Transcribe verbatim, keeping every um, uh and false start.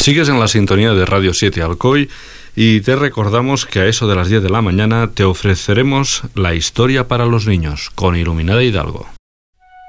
Sigues en la sintonía de Radio siete Alcoy y te recordamos que a eso de las diez de la mañana te ofreceremos la historia para los niños con Iluminada Hidalgo.